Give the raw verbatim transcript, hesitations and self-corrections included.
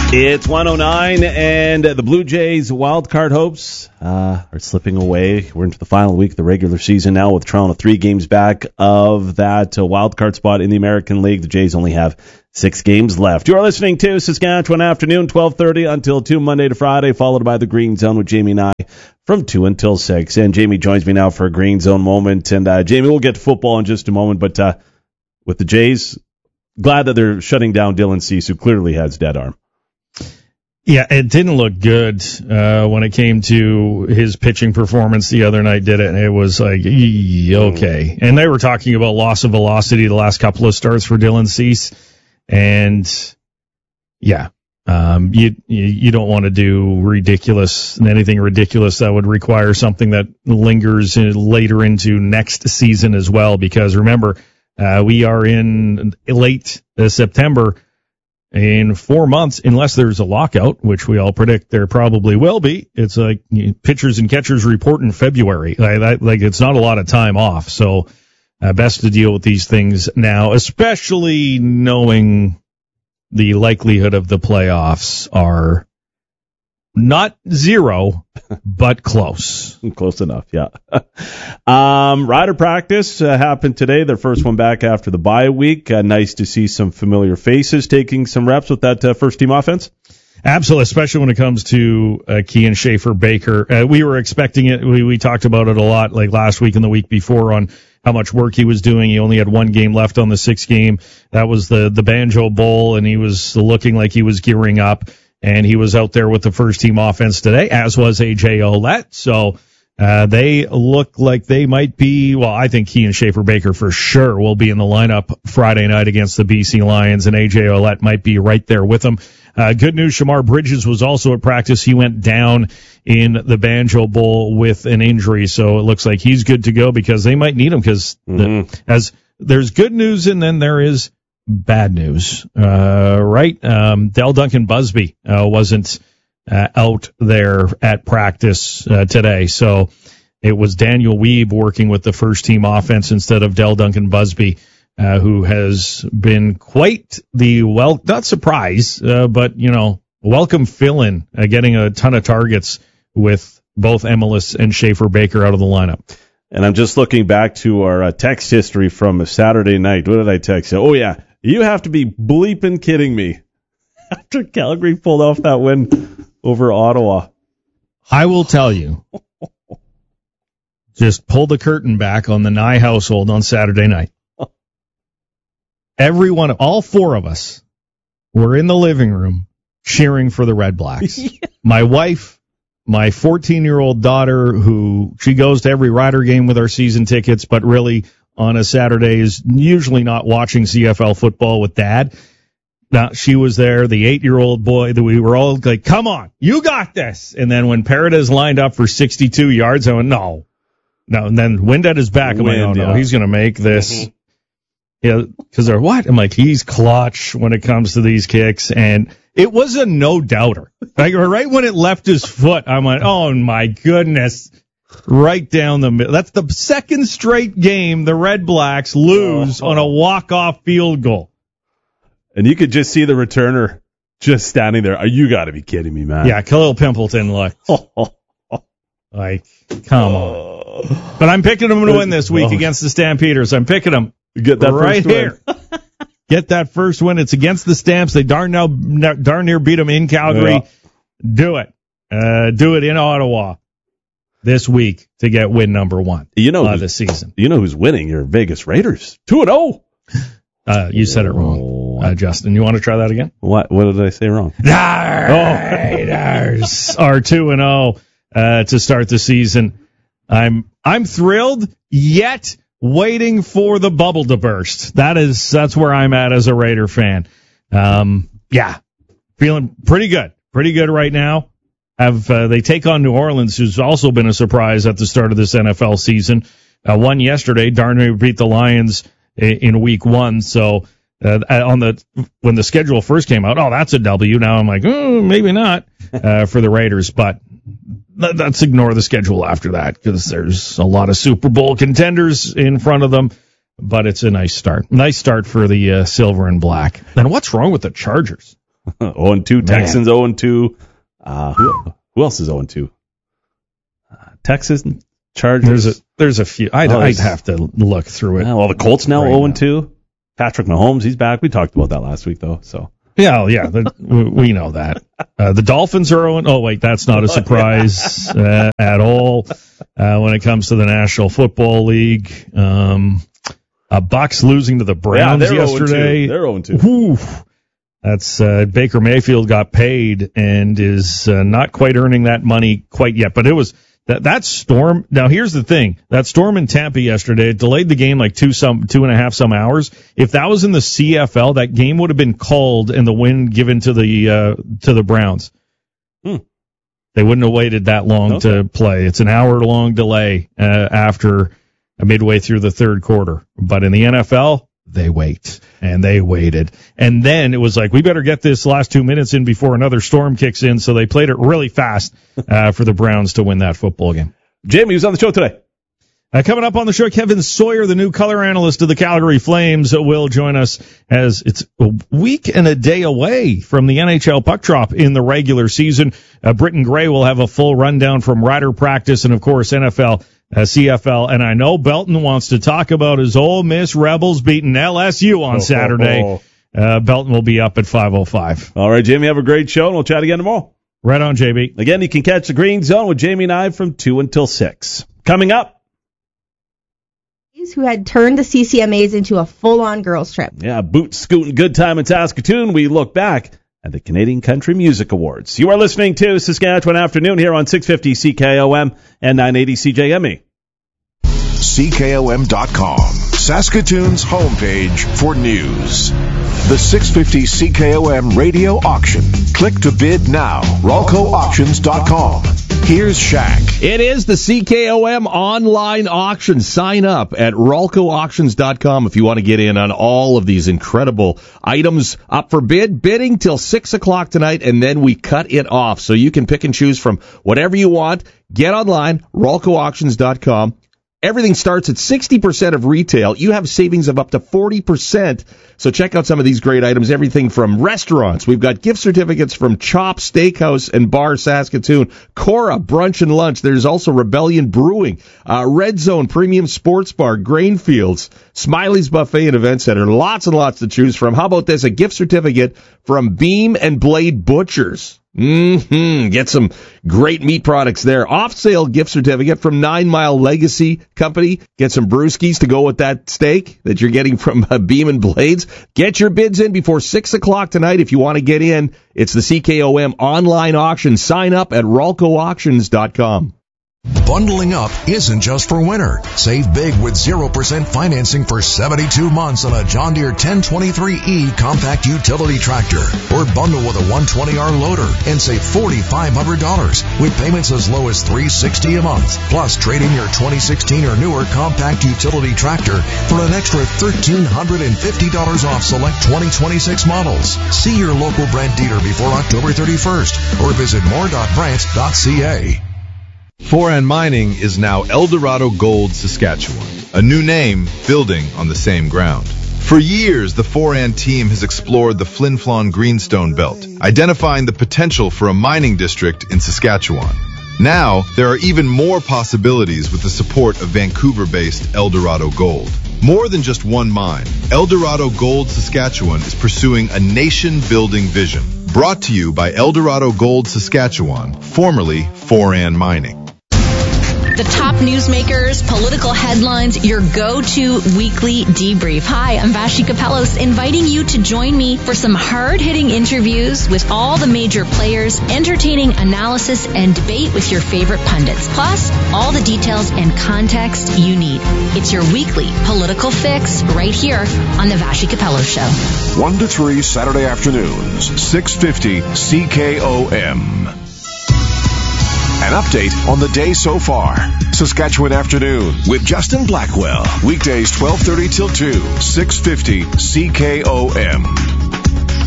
It's one oh nine, and the Blue Jays wildcard hopes uh, are slipping away. We're into the final week of the regular season now, with Toronto three games back of that uh, wildcard spot in the American League. The Jays only have six games left. You are listening to Saskatchewan Afternoon, twelve thirty until two, Monday to Friday, followed by the Green Zone with Jamie and I from two until six. And Jamie joins me now for a Green Zone moment. And uh, Jamie, we'll get to football in just a moment, but uh, with the Jays, glad that they're shutting down Dylan Cease, who clearly has dead arm. Yeah, it didn't look good uh, when it came to his pitching performance the other night, did it? And it was like, okay. And they were talking about loss of velocity the last couple of starts for Dylan Cease. And, yeah, um, you, you don't want to do ridiculous, anything ridiculous that would require something that lingers in, later into next season as well. Because remember, uh, we are in late uh, September. In four months, unless there's a lockout, which we all predict there probably will be, it's like you know, pitchers and catchers report in February. Like, that, like it's not a lot of time off. So uh, best to deal with these things now, especially knowing the likelihood of the playoffs are not zero, but close. Close enough, yeah. um, Rider practice uh, happened today, their first one back after the bye week. Uh, nice to see some familiar faces taking some reps with that uh, first-team offense. Absolutely, especially when it comes to uh, Kian Schaffer-Baker. Uh, we were expecting it. We, we talked about it a lot, like last week and the week before, on how much work he was doing. He only had one game left on the sixth game. That was the, the Banjo Bowl, and he was looking like he was gearing up. And he was out there with the first-team offense today, as was A J Ouellette. So uh, they look like they might be, well, I think Kian Schaffer-Baker for sure will be in the lineup Friday night against the B C Lions, and A J Ouellette might be right there with them. Uh, good news, Shamar Bridges was also at practice. He went down in the Banjo Bowl with an injury, so it looks like he's good to go because they might need him because mm-hmm. the, as there's good news and then there is bad news, uh, right? Um, Del Duncan Busby uh, wasn't uh, out there at practice uh, today, so it was Daniel Weeb working with the first-team offense instead of Del Duncan Busby, uh, who has been quite the, well, not surprise, uh, but, you know, welcome fill-in, uh, getting a ton of targets with both Emilus and Schaffer-Baker out of the lineup. And I'm just looking back to our uh, text history from a Saturday night. What did I text you? Oh, yeah. You have to be bleeping kidding me. After Calgary pulled off that win over Ottawa. I will tell you. Just pull the curtain back on the Nye household on Saturday night. Everyone, all four of us were in the living room cheering for the Red Blacks. Yeah. My wife, my fourteen-year-old daughter, who she goes to every Rider game with our season tickets, but really on a Saturday is usually not watching C F L football with Dad. Now, she was there, the eight-year-old boy, that we were all like, come on, you got this. And then when Paredes lined up for sixty-two yards, I went, no. No, and then Wind at his back, I'm like, oh, no, he's going to make this. Mm-hmm. Yeah, because they're what? I'm like, he's clutch when it comes to these kicks. And it was a no-doubter. Like, right when it left his foot, I'm like, oh, my goodness. Right down the middle. That's the second straight game the Red Blacks lose oh. on a walk-off field goal. And you could just see the returner just standing there. You got to be kidding me, man. Yeah, Khalil Pimpleton looked like, come on. But I'm picking them to win this week oh. against the Stampeders. I'm picking them Get that right first here. Get that first win. It's against the Stamps. They darn, now, darn near beat them in Calgary. Yeah. Do it. Uh, do it in Ottawa this week to get win number one you know of the season. You know who's winning? Your Vegas Raiders. two and oh. Uh, you said it wrong, uh, Justin. You want to try that again? What What did I say wrong? The Raiders are two and oh uh, to start the season. I'm I'm thrilled, yet waiting for the bubble to burst. That is That's where I'm at as a Raider fan. Um, yeah, feeling pretty good. Pretty good right now. Have uh, they take on New Orleans, who's also been a surprise at the start of this N F L season. Uh, won yesterday. Darn near beat the Lions in, in week one. So uh, on the when the schedule first came out, oh, that's a W. Now I'm like, oh, maybe not uh, for the Raiders. But let's ignore the schedule after that because there's a lot of Super Bowl contenders in front of them. But it's a nice start. Nice start for the uh, silver and black. And what's wrong with the Chargers? oh and two. Texans oh and two. Uh, who, who else is oh and two? Uh, Texas, Chargers. There's a, there's a few. I'd, oh, I'd have to look through it. Yeah, well, the Colts now right oh and two. Patrick Mahomes, he's back. We talked about that last week, though. So Yeah, yeah, the, we know that. Uh, the Dolphins are oh, oh wait, that's not a surprise uh, at all uh, when it comes to the National Football League. Um, uh, Bucks losing to the Browns yeah, they're yesterday. They're oh and two. Whew. That's uh, Baker Mayfield got paid and is uh, not quite earning that money quite yet. But it was that that storm. Now here's the thing: that storm in Tampa yesterday, it delayed the game like two some two and a half some hours. If that was in the C F L, that game would have been called and the win given to the uh, to the Browns. Hmm. They wouldn't have waited that long okay. to play. It's an hour long delay uh, after uh, midway through the third quarter. But in the N F L, they wait, and they waited. And then it was like, we better get this last two minutes in before another storm kicks in, so they played it really fast uh, for the Browns to win that football game. Jamie was on the show today. Uh, coming up on the show, Kevin Sawyer, the new color analyst of the Calgary Flames, will join us as it's a week and a day away from the N H L puck drop in the regular season. Uh, Britton Gray will have a full rundown from Rider practice and, of course, N F L, uh, C F L. And I know Belton wants to talk about his Ole Miss Rebels beating L S U on oh, Saturday. Oh, oh. Uh, Belton will be up at five oh five. All right, Jamie, have a great show, and we'll chat again tomorrow. Right on, J B. Again, you can catch the Green Zone with Jamie and I from two until six. Coming up. Who had turned the C C M As into a full-on girls trip. Yeah, boot scooting good time in Saskatoon. We look back at the Canadian Country Music Awards. You are listening to Saskatchewan Afternoon here on six fifty C K O M and nine eighty C J M E. C K O M dot com, Saskatoon's homepage for news. The six fifty C K O M radio auction. Click to bid now. Ralco Auctions dot com. Here's Shaq. It is the C K O M online auction. Sign up at Ralco Auctions dot com if you want to get in on all of these incredible items up for bid. Bidding till six o'clock tonight, and then we cut it off. So you can pick and choose from whatever you want. Get online, Ralco Auctions dot com. Everything starts at sixty percent of retail. You have savings of up to forty percent. So check out some of these great items. Everything from restaurants. We've got gift certificates from Chop Steakhouse and Bar Saskatoon, Cora Brunch and Lunch. There's also Rebellion Brewing, uh, Red Zone Premium Sports Bar, Grainfields, Smiley's Buffet and Event Center. Lots and lots to choose from. How about this? A gift certificate from Beam and Blade Butchers. Mm-hmm. Get some great meat products there. Off-sale gift certificate from Nine Mile Legacy Company. Get some brewskis to go with that steak that you're getting from uh, Beam and Blades. Get your bids in before six o'clock tonight if you want to get in. It's the C K O M online auction. Sign up at Ralco Auctions dot com. Bundling up isn't just for winter. Save big with zero percent financing for seventy-two months on a John Deere ten twenty-three E compact utility tractor. Or bundle with a one twenty R loader and save four thousand five hundred dollars with payments as low as three hundred sixty dollars a month. Plus, trade in your twenty sixteen or newer compact utility tractor for an extra one thousand three hundred fifty dollars off select twenty twenty-six models. See your local Brent dealer before October thirty-first or visit more dot brent dot c a. Foran Mining is now Eldorado Gold Saskatchewan, a new name building on the same ground. For years, the Foran team has explored the Flin Flon Greenstone Belt, identifying the potential for a mining district in Saskatchewan. Now, there are even more possibilities with the support of Vancouver-based Eldorado Gold. More than just one mine, Eldorado Gold Saskatchewan is pursuing a nation-building vision. Brought to you by Eldorado Gold Saskatchewan, formerly Foran Mining. The top newsmakers, political headlines, your go-to weekly debrief. Hi, I'm Vashi Kapelos, inviting you to join me for some hard-hitting interviews with all the major players, entertaining analysis, and debate with your favorite pundits. Plus, all the details and context you need. It's your weekly political fix right here on the Vashi Kapelos Show. one to three Saturday afternoons, six fifty C K O M. An update on the day so far. Saskatchewan Afternoon with Justin Blackwell. Weekdays twelve thirty till two, six fifty C K O M.